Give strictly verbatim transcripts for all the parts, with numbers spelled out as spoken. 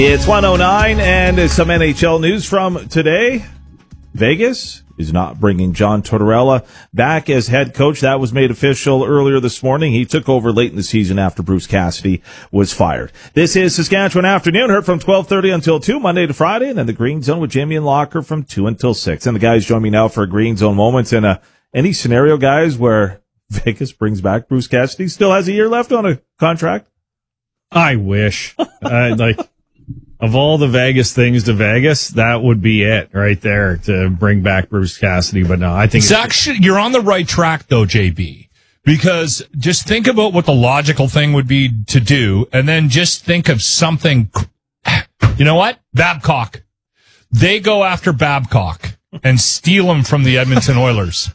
It's one oh nine and some N H L news from today. Vegas is not bringing John Tortorella back as head coach. That was made official earlier this morning. He took over late in the season after Bruce Cassidy was fired. This is Saskatchewan Afternoon, heard from twelve thirty until two, Monday to Friday, and then the Green Zone with Jamie and Locker from two until six. And the guys join me now for a Green Zone moment. And uh, any scenario, guys, where Vegas brings back Bruce Cassidy, still has a year left on a contract? I wish. uh, like... Of all the Vegas things to Vegas, that would be it right there to bring back Bruce Cassidy. But no, I think it's, it's actually, you're on the right track though, J B, because just think about what the logical thing would be to do. And then just think of something, you know what? Babcock. They go after Babcock and steal him from the Edmonton Oilers.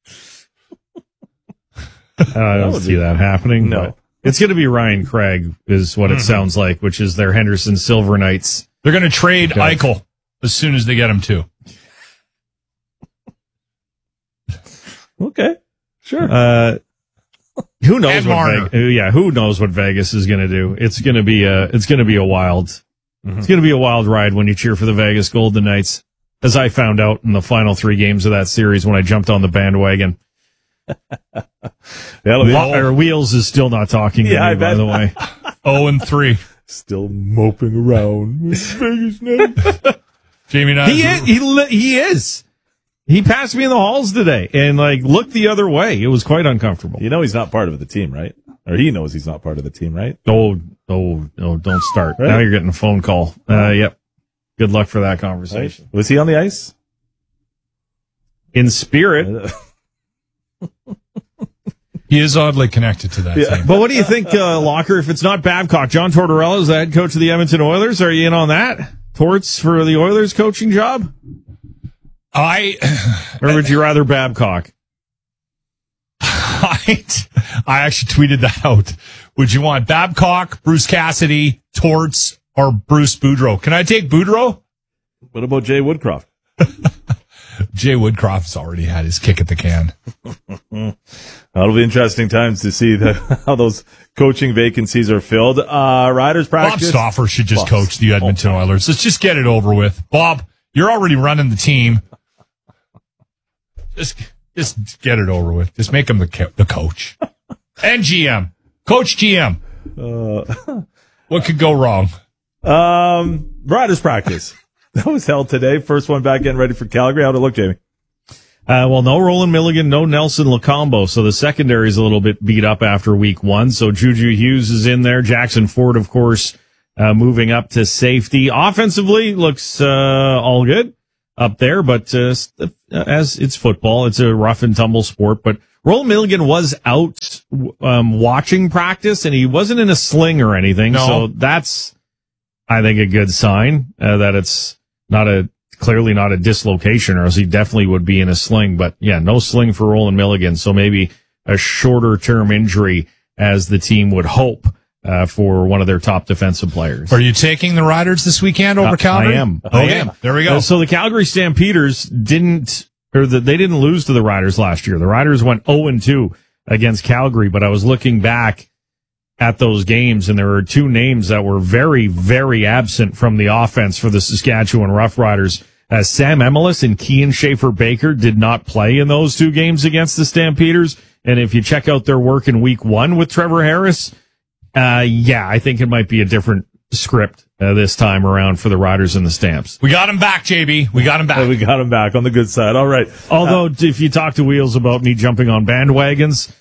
I don't see that happening. No. But it's going to be Ryan Craig is what it mm-hmm. sounds like, which is their Henderson Silver Knights. They're going to trade okay. Eichel as soon as they get him too. Okay, sure. Uh, who knows and what Marner. Vegas, yeah, who knows what Vegas is going to do? It's going to be a it's going to be a wild mm-hmm. it's going to be a wild ride when you cheer for the Vegas Golden Knights, as I found out in the final three games of that series when I jumped on the bandwagon. Or Wheels is still not talking to yeah, me, by the way. oh and three. Still moping around. Jamie and I. He is, he, he is. He passed me in the halls today and like looked the other way. It was quite uncomfortable. You know he's not part of the team, right? Or he knows he's not part of the team, right? Oh, oh, oh, don't start. Right? Now you're getting a phone call. Uh, yep. Good luck for that conversation. Right. Was he on the ice? In spirit. He is oddly connected to that yeah. team. But what do you think, uh, Locker, if it's not Babcock? John Tortorella is the head coach of the Edmonton Oilers. Are you in on that? Torts for the Oilers coaching job? I... Or would you rather Babcock? I, I actually tweeted that out. Would you want Babcock, Bruce Cassidy, Torts, or Bruce Boudreau? Can I take Boudreau? What about Jay Woodcroft? Jay Woodcroft's already had his kick at the can. It'll be interesting times to see the, how those coaching vacancies are filled. Uh, Riders practice. Bob Stauffer should just Bob. coach the Edmonton oh. Oilers. Let's just get it over with. Bob, you're already running the team. Just, just get it over with. Just make him the, the coach. And G M. Coach G M. Uh, what could go wrong? Um, Riders practice. That was held today. First one back getting ready for Calgary. How'd it look, Jamie? Uh, well, no Roland Milligan, no Nelson Lacombo. So the secondary is a little bit beat up after week one. So Juju Hughes is in there. Jackson Ford, of course, uh, moving up to safety. Offensively looks, uh, all good up there, but, uh, as it's football, it's a rough and tumble sport. But Roland Milligan was out, um, watching practice and he wasn't in a sling or anything. No. So that's, I think, a good sign, uh, that it's not a, clearly not a dislocation, or else he definitely would be in a sling. But yeah, no sling for Roland Milligan. So maybe a shorter term injury as the team would hope, uh, for one of their top defensive players. Are you taking the Riders this weekend over uh, Calgary? I am. Okay. I am. There we go. Uh, so the Calgary Stampeders didn't, or the, they didn't lose to the Riders last year. The Riders went oh and two against Calgary, but I was looking back at those games, and there were two names that were very, very absent from the offense for the Saskatchewan Roughriders. Uh, Sam Emilus and Kean Schaefer-Baker did not play in those two games against the Stampeders. And if you check out their work in week one with Trevor Harris, uh, yeah, I think it might be a different script uh, this time around for the Riders and the Stamps. We got him back, J B. We got him back. Oh, we got him back on the good side. All right. Although, uh, if you talk to Wheels about me jumping on bandwagons,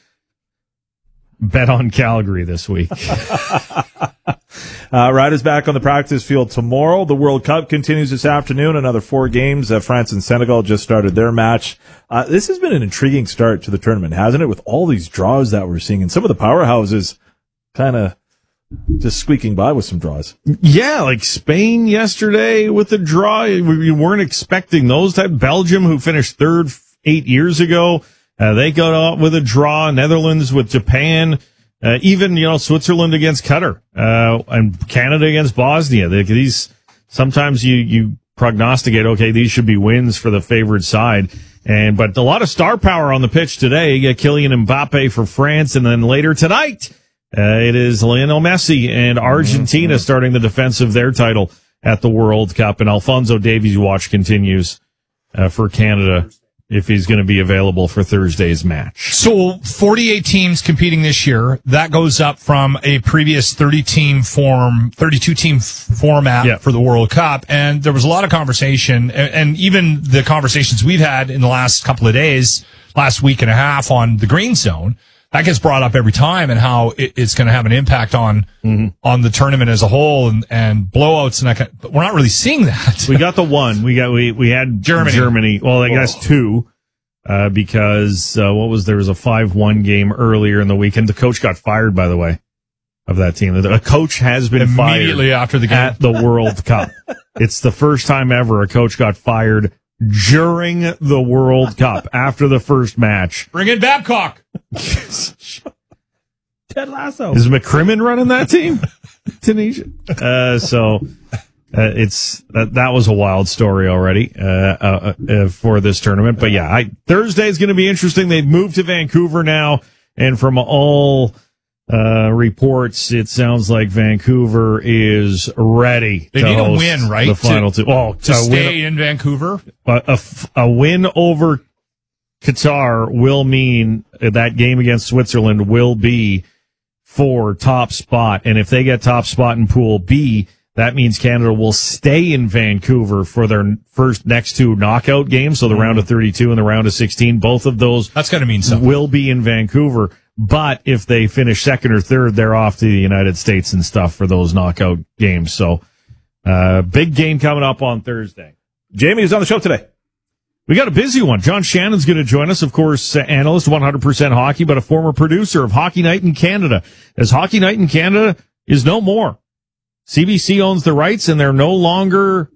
bet on Calgary this week. uh, Riders back on the practice field tomorrow. The World Cup continues this afternoon. Another four games. Uh, France and Senegal just started their match. Uh, this has been an intriguing start to the tournament, hasn't it? With all these draws that we're seeing, and some of the powerhouses kind of just squeaking by with some draws. Yeah, like Spain yesterday with the draw. We weren't expecting those type. Belgium, who finished third eight years ago. Uh, they got out with a draw. Netherlands with Japan. Uh, even, you know, Switzerland against Qatar, uh, and Canada against Bosnia. They, these, sometimes you, you prognosticate, okay, these should be wins for the favored side. And, but a lot of star power on the pitch today. You get Kylian Mbappe for France. And then later tonight, Uh, it is Lionel Messi and Argentina mm-hmm. starting the defense of their title at the World Cup. And Alphonso Davies' watch continues uh, for Canada if he's going to be available for Thursday's match. So forty-eight teams competing this year. That goes up from a previous thirty-team form, thirty-two-team format yeah. for the World Cup. And there was a lot of conversation, and, and even the conversations we've had in the last couple of days, last week and a half on the Green Zone, that gets brought up every time, and how it, it's going to have an impact on mm-hmm. on the tournament as a whole, and, and blowouts, and that kind of, but we're not really seeing that. We got the one. We got we we had Germany. Germany. Well, I guess two, uh, because uh, what was there was a five one game earlier in the weekend. The coach got fired, by the way, of that team. A coach has been immediately fired after the game at the World Cup. It's the first time ever a coach got fired during the World Cup after the first match. Bring in Babcock. Ted Lasso. Is McCrimmon running that team? Tunisia. Uh, so uh, it's uh, that was a wild story already uh, uh, uh, for this tournament. But yeah, I, Thursday is going to be interesting. They've moved to Vancouver now, and from all uh, reports, it sounds like Vancouver is ready. They to need a host win, right? The final to, two. Oh, to stay win, in Vancouver. A, a, a win over Qatar will mean that game against Switzerland will be for top spot. And if they get top spot in Pool B, that means Canada will stay in Vancouver for their first next two knockout games. So the mm-hmm. round of thirty-two and the round of sixteen, both of those that's going to mean something. Will be in Vancouver. But if they finish second or third, they're off to the United States and stuff for those knockout games. So, uh, big game coming up on Thursday. Jamie is on the show today. We got a busy one. John Shannon's going to join us, of course, uh, analyst, one hundred percent hockey, but a former producer of Hockey Night in Canada. As Hockey Night in Canada is no more. C B C owns the rights, and they're no longer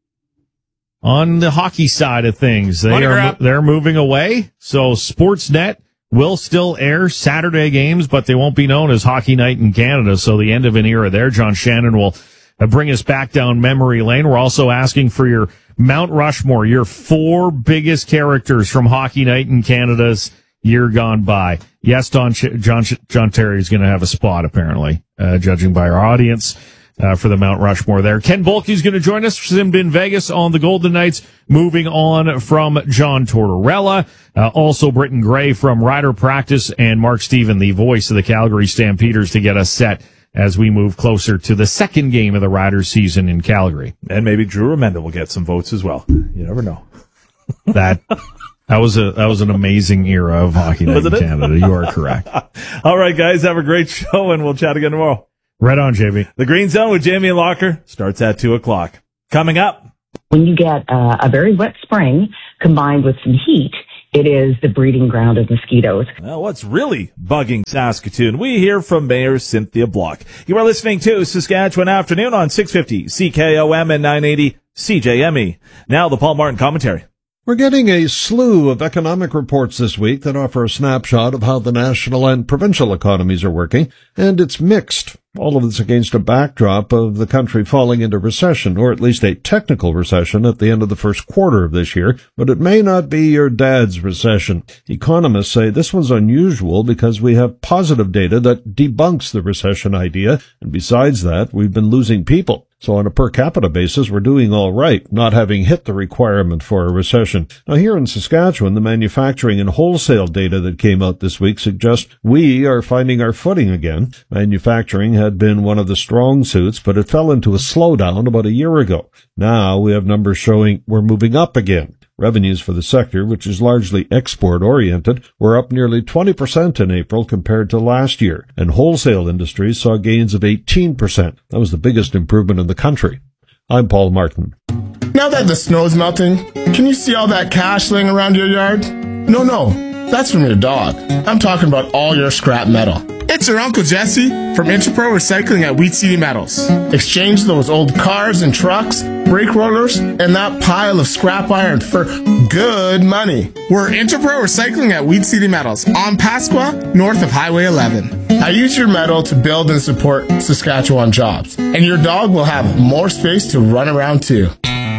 on the hockey side of things. They Money are grab. they're moving away. So Sportsnet will still air Saturday games, but they won't be known as Hockey Night in Canada. So the end of an era there. John Shannon will uh, bring us back down memory lane. We're also asking for your Mount Rushmore, your four biggest characters from Hockey Night in Canada's year gone by. Yes, Don Ch- John Ch- John Terry is going to have a spot, apparently, uh, judging by our audience. Uh, for the Mount Rushmore there. Ken Boehlke is going to join us from in Vegas on the Golden Knights, moving on from John Tortorella. Uh, also Britton Gray from Rider Practice, and Mark Stephen, the voice of the Calgary Stampeders, to get us set as we move closer to the second game of the Riders season in Calgary. And maybe Drew Remenda will get some votes as well. You never know. That that was a that was an amazing era of Hockey Night in Canada. You are correct. All right, guys, have a great show, and we'll chat again tomorrow. Right on, J B. The Green Zone with Jamie Locker starts at two o'clock. Coming up. When you get uh, a very wet spring combined with some heat, it is the breeding ground of mosquitoes. Well, what's really bugging Saskatoon? We hear from Mayor Cynthia Block. You are listening to Saskatchewan Afternoon on six fifty C K O M and nine eighty C J M E. Now the Paul Martin commentary. We're getting a slew of economic reports this week that offer a snapshot of how the national and provincial economies are working, and it's mixed. All of this against a backdrop of the country falling into recession, or at least a technical recession at the end of the first quarter of this year, but it may not be your dad's recession. Economists say this one's unusual because we have positive data that debunks the recession idea, and besides that, we've been losing people. So on a per capita basis, we're doing all right, not having hit the requirement for a recession. Now here in Saskatchewan, the manufacturing and wholesale data that came out this week suggests we are finding our footing again. Manufacturing had been one of the strong suits, but it fell into a slowdown about a year ago. Now we have numbers showing we're moving up again. Revenues for the sector, which is largely export-oriented, were up nearly twenty percent in April compared to last year, and wholesale industries saw gains of eighteen percent. That was the biggest improvement in the country. I'm Paul Martin. Now that the snow's melting, can you see all that cash laying around your yard? No, no, that's from your dog. I'm talking about all your scrap metal. It's your Uncle Jesse from Interpro Recycling at Wheat City Metals. Exchange those old cars and trucks, brake rollers, and that pile of scrap iron for good money. We're Interpro Recycling at Wheat City Metals on Pasqua, north of Highway eleven. I use your metal to build and support Saskatchewan jobs, and your dog will have more space to run around too.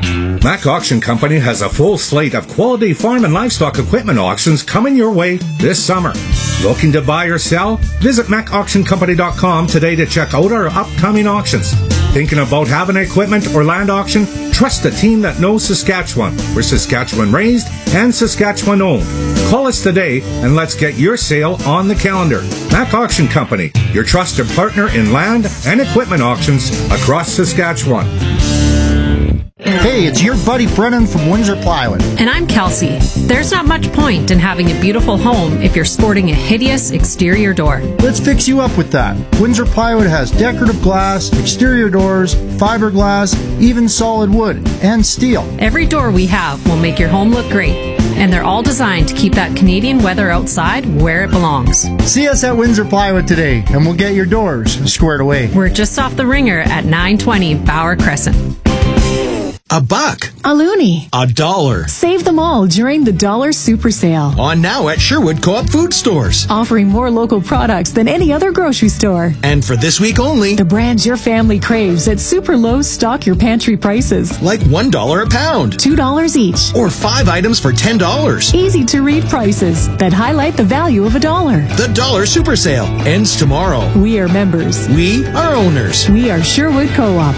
Mac Auction Company has a full slate of quality farm and livestock equipment auctions coming your way this summer. Looking to buy or sell? Visit mac auction company dot com today to check out our upcoming auctions. Thinking about having equipment or land auction? Trust a team that knows Saskatchewan. We're Saskatchewan raised and Saskatchewan owned. Call us today and let's get your sale on the calendar. Mac Auction Company, your trusted partner in land and equipment auctions across Saskatchewan. Hey, it's your buddy Brennan from Windsor Plywood. And I'm Kelsey. There's not much point in having a beautiful home if you're sporting a hideous exterior door. Let's fix you up with that. Windsor Plywood has decorative glass, exterior doors, fiberglass, even solid wood, and steel. Every door we have will make your home look great. And they're all designed to keep that Canadian weather outside where it belongs. See us at Windsor Plywood today, and we'll get your doors squared away. We're just off the Ringer at nine twenty Bauer Crescent. A buck. A loonie. A dollar. Save them all during the Dollar Super Sale. On now at Sherwood Co-op Food Stores. Offering more local products than any other grocery store. And for this week only, the brands your family craves at super low stock your pantry prices. Like one dollar a pound. two dollars each. Or five items for ten dollars. Easy to read prices that highlight the value of a dollar. The Dollar Super Sale ends tomorrow. We are members. We are owners. We are Sherwood Co-op.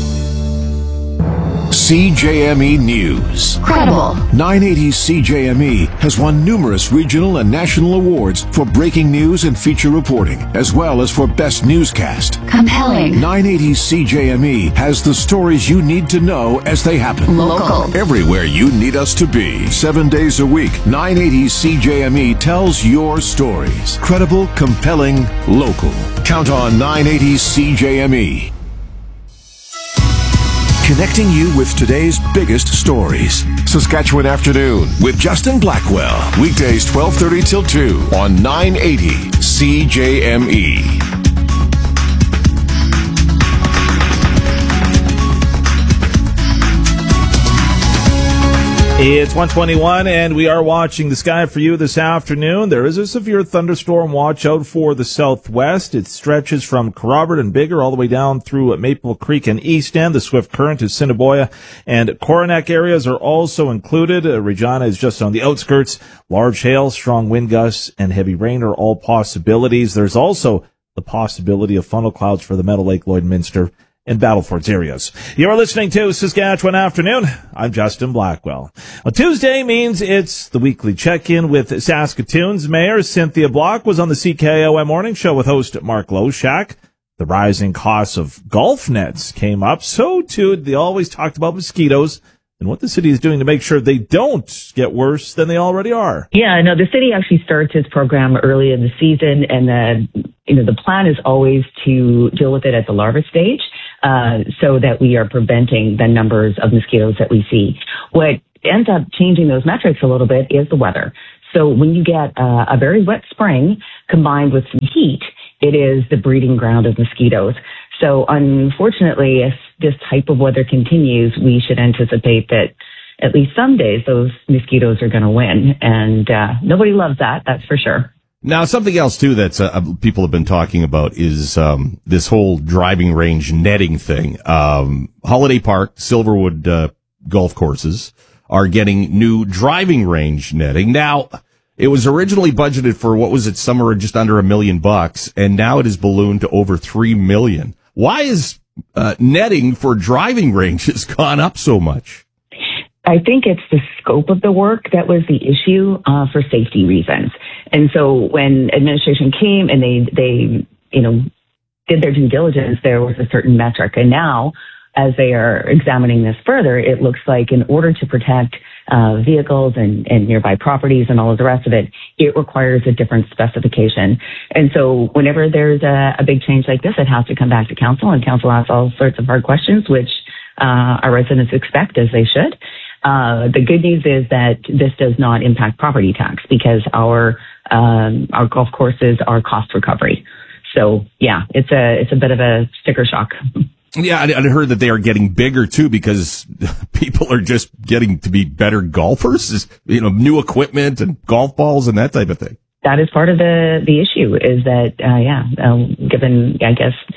C J M E News. Credible. nine eighty C J M E has won numerous regional and national awards for breaking news and feature reporting, as well as for best newscast. Compelling. nine eighty C J M E has the stories you need to know as they happen. Local. Everywhere you need us to be. Seven days a week, nine eighty C J M E tells your stories. Credible, compelling, local. Count on nine eighty C J M E. Connecting you with today's biggest stories. Saskatchewan Afternoon with Justin Blackwell. Weekdays twelve thirty till two on nine eighty C J M E. It's one twenty-one, and we are watching the sky for you this afternoon. There is a severe thunderstorm watch out for the southwest. It stretches from Kerrobert and Bigger all the way down through Maple Creek and East End. The swift current to Assiniboia and Coronac areas are also included. Uh, Regina is just on the outskirts. Large hail, strong wind gusts, and heavy rain are all possibilities. There's also the possibility of funnel clouds for the Meadow Lake, Lloydminster, and Battlefords areas. You're listening to Saskatchewan Afternoon. I'm Justin Blackwell. Well, Tuesday means it's the weekly check-in with Saskatoon's Mayor Cynthia Block was on the C K O M Morning Show with host Mark Loshak. The rising costs of golf nets came up. So, too, they always talked about mosquitoes and what the city is doing to make sure they don't get worse than they already are. Yeah, no, the city actually starts its program early in the season, and the, you know, the plan is always to deal with it at the larva stage. Uh, so that we are preventing the numbers of mosquitoes that we see. What ends up changing those metrics a little bit is the weather. So when you get uh, a very wet spring combined with some heat, it is the breeding ground of mosquitoes. So unfortunately, if this type of weather continues, we should anticipate that at least some days those mosquitoes are going to win. And uh, nobody loves that, that's for sure. Now, something else, too, that uh, people have been talking about is um, this whole driving range netting thing. Um, Holiday Park, Silverwood uh, golf courses are getting new driving range netting. Now, it was originally budgeted for, what was it, somewhere just under a million bucks, and now it is ballooned to over three million. Why is uh, netting for driving ranges gone up so much? I think it's the scope of the work that was the issue uh, for safety reasons. And so when administration came and they, they, you know, did their due diligence, there was a certain metric. And now, as they are examining this further, it looks like in order to protect uh, vehicles and, and nearby properties and all of the rest of it, it requires a different specification. And so whenever there's a, a big change like this, it has to come back to council, and council asks all sorts of hard questions, which uh, our residents expect, as they should. Uh, the good news is that this does not impact property tax because our, um, our golf courses are cost recovery. So yeah, it's a, it's a bit of a sticker shock. Yeah, I heard that they are getting bigger too because people are just getting to be better golfers, you know, new equipment and golf balls and that type of thing. That is part of the, the issue is that, uh, yeah, um, given, I guess,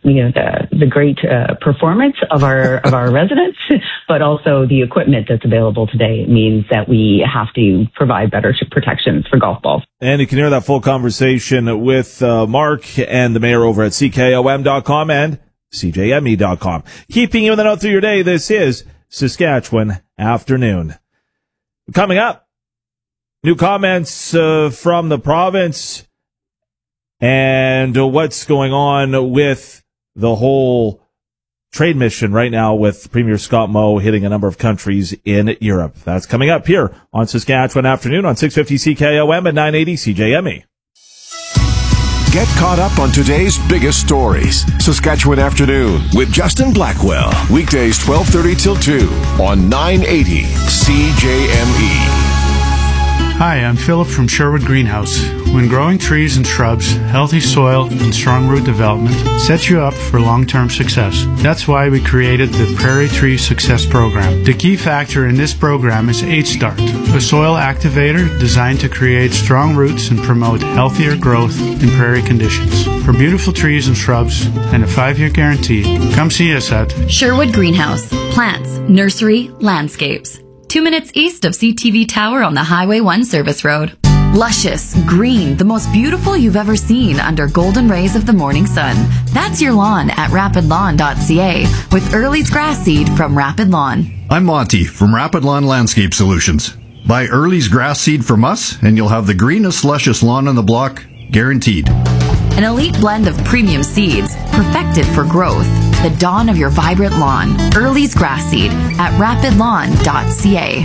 you know, the, the great uh, performance of our of our residents, but also the equipment that's available today means that we have to provide better protections for golf balls. And you can hear that full conversation with uh, Mark and the mayor over at C K O M dot com and C J M E dot com. Keeping you in the know through your day, this is Saskatchewan Afternoon. Coming up, new comments uh, from the province and uh, what's going on with the whole trade mission right now with Premier Scott Moe hitting a number of countries in Europe. That's coming up here on Saskatchewan Afternoon on six fifty C K O M and nine eighty C J M E. Get caught up on today's biggest stories. Saskatchewan Afternoon with Justin Blackwell. Weekdays twelve thirty till two on nine eighty C J M E. Hi, I'm Philip from Sherwood Greenhouse. When growing trees and shrubs, healthy soil and strong root development sets you up for long-term success. That's why we created the Prairie Tree Success Program. The key factor in this program is H-Start, a soil activator designed to create strong roots and promote healthier growth in prairie conditions. For beautiful trees and shrubs and a five-year guarantee, come see us at Sherwood Greenhouse. Plants, nursery, landscapes. Two minutes east of C T V Tower on the Highway one Service Road. Luscious, green, the most beautiful you've ever seen under golden rays of the morning sun. That's your lawn at rapid lawn dot c a with Early's grass seed from Rapid Lawn. I'm Monty from Rapid Lawn Landscape Solutions. Buy Early's grass seed from us and you'll have the greenest, luscious lawn on the block, guaranteed. An elite blend of premium seeds, perfected for growth. The dawn of your vibrant lawn. Early's grass seed at rapid lawn dot c a.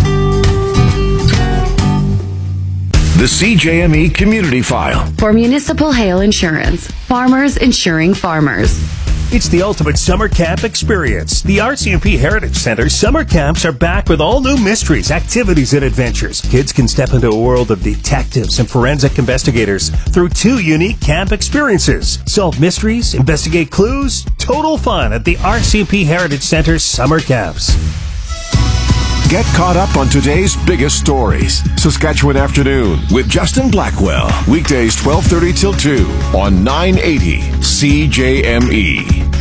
The C J M E Community File. For Municipal Hail Insurance, farmers insuring farmers. It's the ultimate summer camp experience. The R C M P Heritage Center summer camps are back with all new mysteries, activities, and adventures. Kids can step into a world of detectives and forensic investigators through two unique camp experiences. Solve mysteries, investigate clues, total fun at the R C M P Heritage Center summer camps. Get caught up on today's biggest stories. Saskatchewan Afternoon with Justin Blackwell. Weekdays twelve thirty till two on nine eighty C J M E.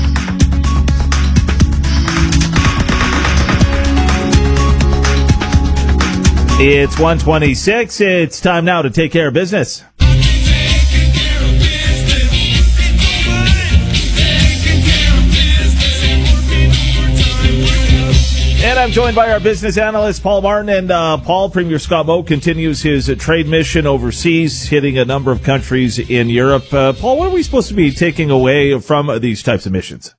It's one twenty-six. It's time now to take care of business. And I'm joined by our business analyst, Paul Martin. And uh, Paul, Premier Scott Moe continues his uh, trade mission overseas, hitting a number of countries in Europe. Uh, Paul, what are we supposed to be taking away from these types of missions?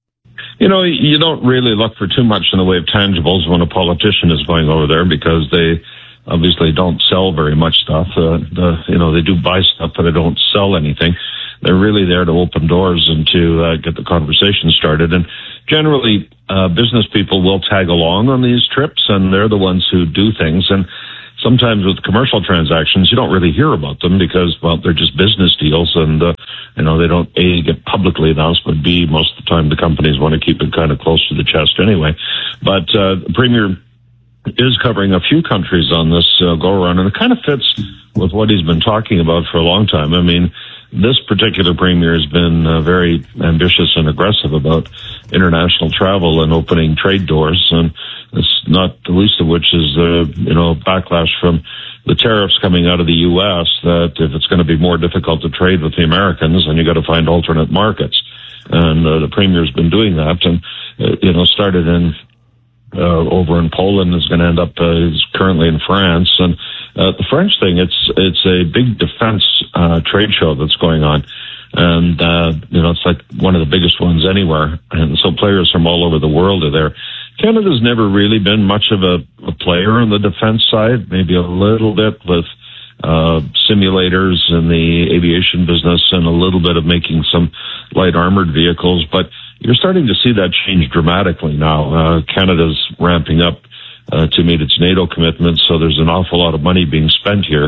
You know, you don't really look for too much in the way of tangibles when a politician is going over there because they obviously don't sell very much stuff. Uh, the, you know, they do buy stuff, but they don't sell anything. They're really there to open doors and to uh, get the conversation started. And generally, uh, business people will tag along on these trips, and they're the ones who do things. And sometimes with commercial transactions, you don't really hear about them because, well, they're just business deals, and uh, you know they don't A, get publicly announced, but B, most of the time the companies want to keep it kind of close to the chest anyway. But uh, the Premier is covering a few countries on this uh, go around, and it kind of fits with what he's been talking about for a long time. I mean, this particular premier has been uh, very ambitious and aggressive about international travel and opening trade doors, and it's not the least of which is the uh, you know backlash from the tariffs coming out of the U S that if it's going to be more difficult to trade with the Americans, then you got to find alternate markets, and uh, the premier's been doing that, and uh, you know started in uh, over in Poland, is going to end up uh, is currently in France, and uh, the French thing it's it's a big defense uh, trade show that's going on. And, uh, you know, it's like one of the biggest ones anywhere. And so players from all over the world are there. Canada's never really been much of a, a player on the defense side, maybe a little bit with uh, simulators in the aviation business and a little bit of making some light armored vehicles. But you're starting to see that change dramatically now. Uh, Canada's ramping up uh, to meet its NATO commitments, so there's an awful lot of money being spent here.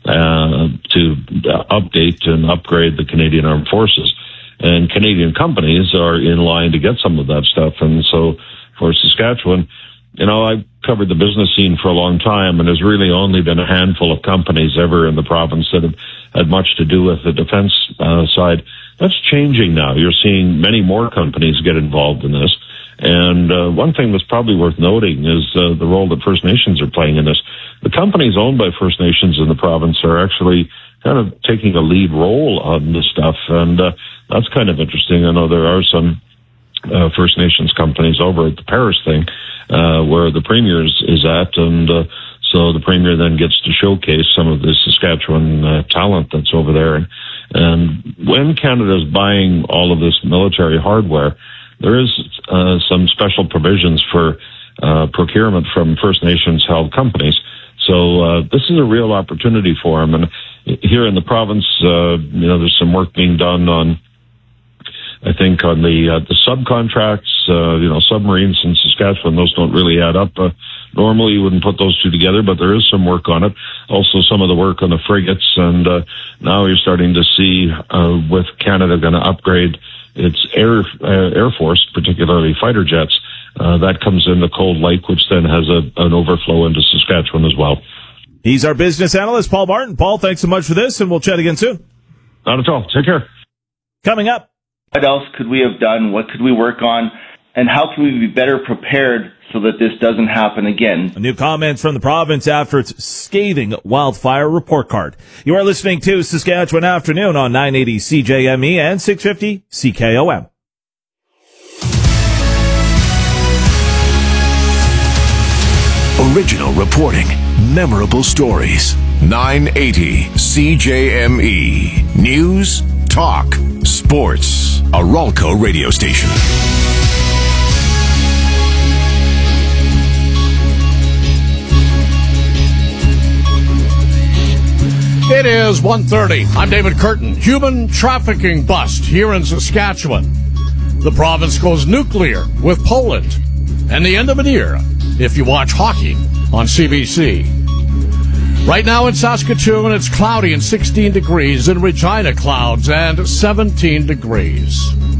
Uh, to uh, update and upgrade the Canadian Armed Forces. And Canadian companies are in line to get some of that stuff. And so for Saskatchewan, you know, I've covered the business scene for a long time, and there's really only been a handful of companies ever in the province that have had much to do with the defense uh, side. that's changing now. You're seeing many more companies get involved in this. And uh, one thing that's probably worth noting is uh, the role that First Nations are playing in this. The companies owned by First Nations in the province are actually kind of taking a lead role on this stuff, and uh, that's kind of interesting. I know there are some uh, First Nations companies over at the Paris thing uh, where the Premier is, is at, and uh, so the Premier then gets to showcase some of the Saskatchewan uh, talent that's over there. And, and when Canada's buying all of this military hardware, there is uh, some special provisions for uh, procurement from First Nations held companies. So uh, this is a real opportunity for them. And here in the province, uh, you know, there's some work being done on, I think, on the uh, the subcontracts. Uh, you know, submarines in Saskatchewan, those don't really add up. Uh, normally, you wouldn't put those two together, but there is some work on it. Also, some of the work on the frigates, and uh, now you're starting to see uh, with Canada going to upgrade its air uh, air force, particularly fighter jets. Uh, that comes into Cold Lake, which then has a, an overflow into Saskatchewan as well. He's our business analyst, Paul Martin. Paul, thanks so much for this, and we'll chat again soon. Not at all. Take care. Coming up. What else could we have done? What could we work on? And how can we be better prepared so that this doesn't happen again? A new comments from the province after its scathing wildfire report card. You are listening to Saskatchewan Afternoon on nine eighty C J M E and six fifty C K O M. Original reporting, memorable stories. nine eighty C J M E. News, talk, sports. A Ralco radio station. It is one thirty. I'm David Curtin. Human trafficking bust here in Saskatchewan. The province goes nuclear with Poland. And the end of an era if you watch hockey on C B C. Right now in Saskatchewan, it's cloudy and sixteen degrees. In Regina, clouds and seventeen degrees.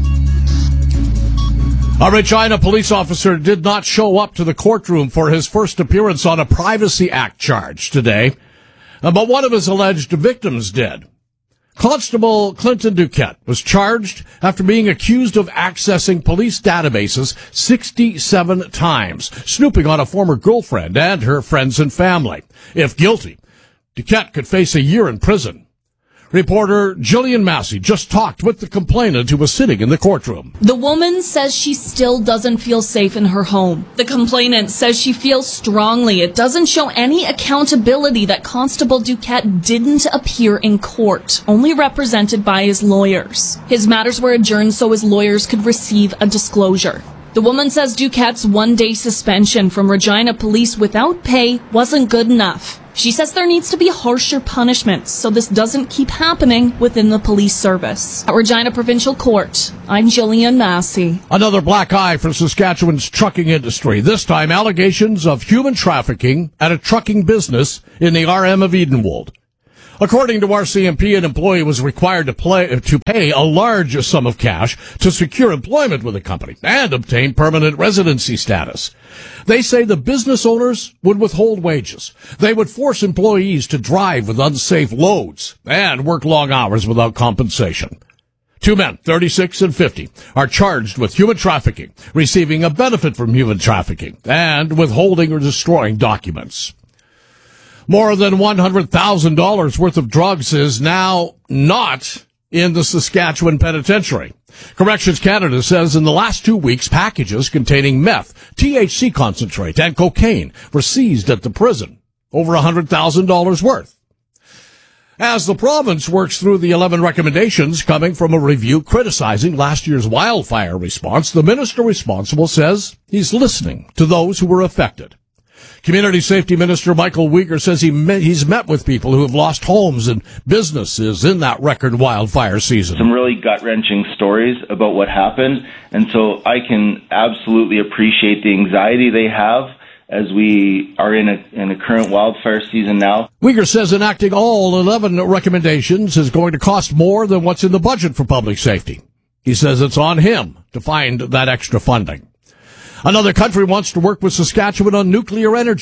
A Regina police officer did not show up to the courtroom for his first appearance on a Privacy Act charge today, but one of his alleged victims did. Constable Clinton Duquette was charged after being accused of accessing police databases sixty-seven times, snooping on a former girlfriend and her friends and family. If guilty, Duquette could face a year in prison. Reporter Jillian Massey just talked with the complainant who was sitting in the courtroom. The woman says she still doesn't feel safe in her home. The complainant says she feels strongly it doesn't show any accountability that Constable Duquette didn't appear in court, only represented by his lawyers. His matters were adjourned so his lawyers could receive a disclosure. The woman says Duquette's one-day suspension from Regina Police without pay wasn't good enough. She says there needs to be harsher punishments so this doesn't keep happening within the police service. At Regina Provincial Court, I'm Jillian Massey. Another black eye for Saskatchewan's trucking industry. This time, allegations of human trafficking at a trucking business in the R M of Edenwold. According to R C M P, an employee was required to, play, to pay a large sum of cash to secure employment with the company and obtain permanent residency status. They say the business owners would withhold wages. They would force employees to drive with unsafe loads and work long hours without compensation. Two men, thirty-six and fifty, are charged with human trafficking, receiving a benefit from human trafficking, and withholding or destroying documents. More than one hundred thousand dollars worth of drugs is now not in the Saskatchewan Penitentiary. Corrections Canada says in the last two weeks, packages containing meth, T H C concentrate, and cocaine were seized at the prison. Over one hundred thousand dollars worth. As the province works through the eleven recommendations coming from a review criticizing last year's wildfire response, the minister responsible says he's listening to those who were affected. Community Safety Minister Michael Uyghur says he met, he's met with people who have lost homes and businesses in that record wildfire season. Some really gut-wrenching stories about what happened, and so I can absolutely appreciate the anxiety they have as we are in a, in a current wildfire season now. Uyghur says enacting all eleven recommendations is going to cost more than what's in the budget for public safety. He says it's on him to find that extra funding. Another country wants to work with Saskatchewan on nuclear energy.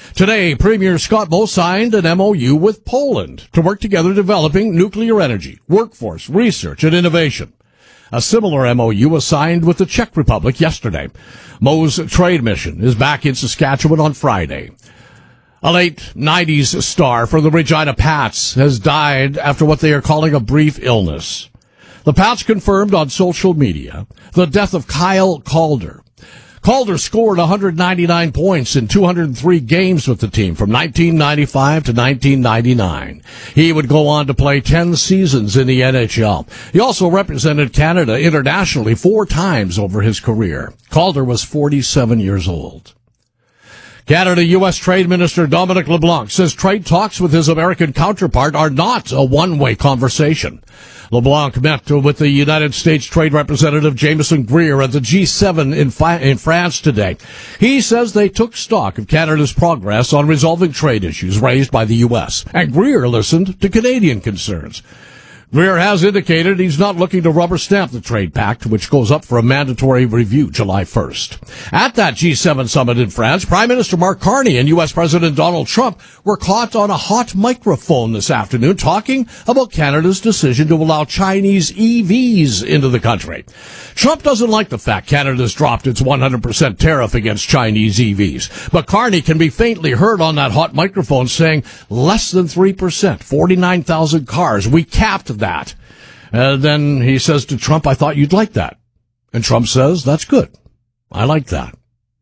Today, Premier Scott Moe signed an M O U with Poland to work together developing nuclear energy, workforce, research, and innovation. A similar M O U was signed with the Czech Republic yesterday. Moe's trade mission is back in Saskatchewan on Friday. A late nineties star for the Regina Pats has died after what they are calling a brief illness. The Pats confirmed on social media the death of Kyle Calder. Calder scored one hundred ninety-nine points in two hundred three games with the team from nineteen ninety-five to nineteen ninety-nine. He would go on to play ten seasons in the N H L. He also represented Canada internationally four times over his career. Calder was forty-seven years old. Canada-U S Trade Minister Dominic LeBlanc says trade talks with his American counterpart are not a one-way conversation. LeBlanc met with the United States Trade Representative Jameson Greer at the G seven in, fi- in France today. He says they took stock of Canada's progress on resolving trade issues raised by the U S, and Greer listened to Canadian concerns. Greer has indicated he's not looking to rubber stamp the trade pact, which goes up for a mandatory review July first. At that G seven summit in France, Prime Minister Mark Carney and U S President Donald Trump were caught on a hot microphone this afternoon talking about Canada's decision to allow Chinese E Vs into the country. Trump doesn't like the fact Canada's dropped its one hundred percent tariff against Chinese E Vs, but Carney can be faintly heard on that hot microphone saying less than three percent, forty-nine thousand cars. We capped that. That. And then he says to Trump, I thought you'd like that. And Trump says, that's good. I like that.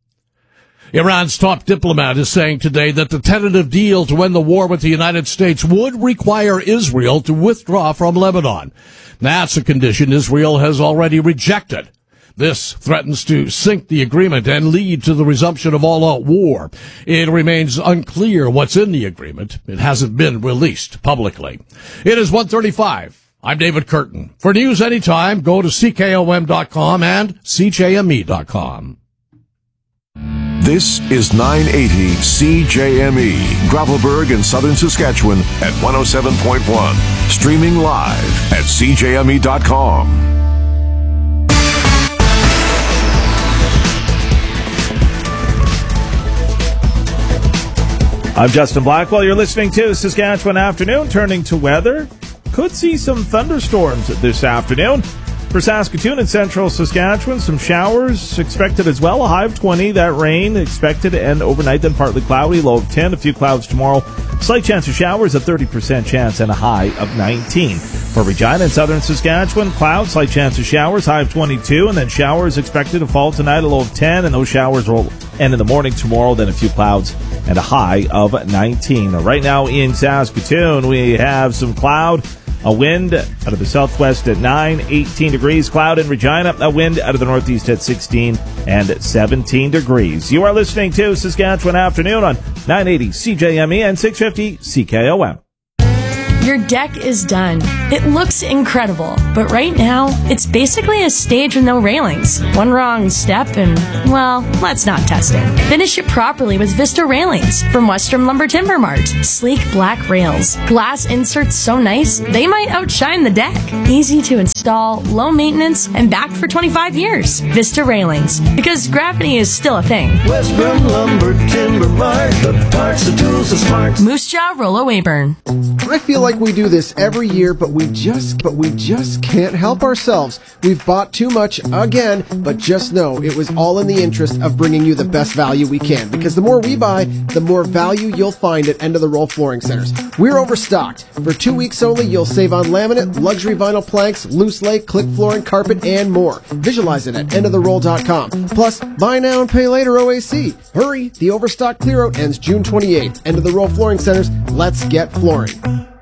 Iran's top diplomat is saying today that the tentative deal to end the war with the United States would require Israel to withdraw from Lebanon. That's a condition Israel has already rejected. This threatens to sink the agreement and lead to the resumption of all-out war. It remains unclear what's in the agreement. It hasn't been released publicly. It is one thirty-five. I'm David Curtin. For news anytime, go to C K O M dot com and C J M E dot com. This is nine eighty C J M E, Gravelburg in southern Saskatchewan at one oh seven point one. Streaming live at C J M E dot com. I'm Justin Blackwell. You're listening to Saskatchewan Afternoon. Turning to weather, could see some thunderstorms this afternoon. For Saskatoon and central Saskatchewan, some showers expected as well. A high of twenty. That rain expected and overnight, then partly cloudy. Low of ten. A few clouds tomorrow. Slight chance of showers, a thirty percent chance, and a high of nineteen. For Regina and southern Saskatchewan, clouds, slight chance of showers, high of twenty-two. And then showers expected to fall tonight, a low of ten. And those showers will end in the morning tomorrow. Then a few clouds and a high of nineteen. Right now in Saskatoon, we have some cloud. A wind out of the southwest at nine, eighteen degrees. Cloud in Regina. A wind out of the northeast at sixteen and seventeen degrees. You are listening to Saskatchewan Afternoon on nine eighty C J M E and six fifty C K O M. Your deck is done. It looks incredible, but right now, it's basically a stage with no railings. One wrong step and, well, let's not test it. Finish it properly with Vista Railings from Western Lumber Timber Mart. Sleek black rails. Glass inserts so nice, they might outshine the deck. Easy to install, low maintenance, and backed for twenty-five years. Vista Railings, because gravity is still a thing. Western Lumber Timber Mart, the parts, the tools, the smarts. Moose Jaw, Rollo Weyburn. I feel like we do this every year, but we just, but we just can't help ourselves. We've bought too much again, but just know it was all in the interest of bringing you the best value we can, because the more we buy, the more value you'll find at End of the Roll Flooring Centers. We're overstocked. For two weeks only, you'll save on laminate, luxury vinyl planks, loose lay, click flooring, carpet, and more. Visualize it at end of the roll dot com. Plus, buy now and pay later O A C. Hurry, the overstock clear out ends June twenty-eighth. End of the Roll Flooring Centers. Let's get flooring.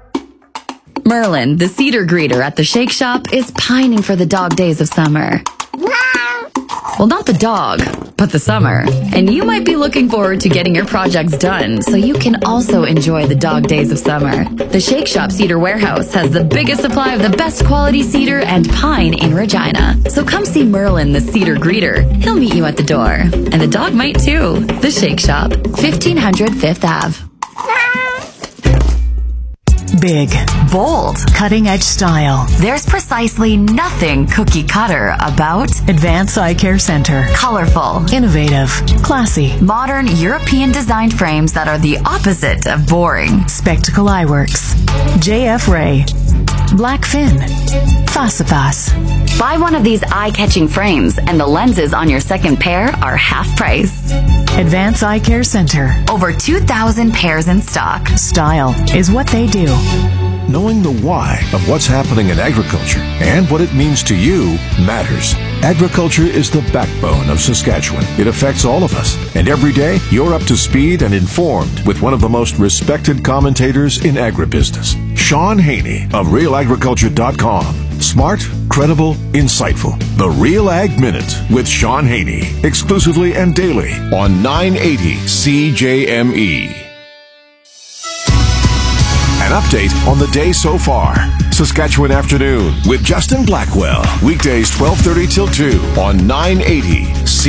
Merlin, the cedar greeter at the Shake Shop, is pining for the dog days of summer. Well, not the dog, but the summer. And you might be looking forward to getting your projects done so you can also enjoy the dog days of summer. The Shake Shop Cedar Warehouse has the biggest supply of the best quality cedar and pine in Regina. So come see Merlin, the cedar greeter. He'll meet you at the door. And the dog might too. The Shake Shop, fifteen hundred Fifth Avenue. Big. Bold. Cutting-edge style. There's precisely nothing cookie cutter about Advance Eye Care Center. colorful, Innovative. Classy. modern European designed frames that are the opposite of boring. Spectacle Eyeworks. J F Ray. Blackfin. Facipas. Buy one of these eye-catching frames and the lenses on your second pair are half price. Advance Eye Care Center. Over two thousand pairs in stock. Style is what they do. Knowing the why of what's happening in agriculture and what it means to you matters. Agriculture is the backbone of Saskatchewan. It affects all of us. And every day, you're up to speed and informed with one of the most respected commentators in agribusiness, Sean Haney of real agriculture dot com. Smart, credible, insightful. The Real Ag Minute with Sean Haney. Exclusively and daily on nine eighty C J M E. An update on the day so far. Saskatchewan Afternoon with Justin Blackwell. Weekdays twelve thirty till two on nine eighty C J M E.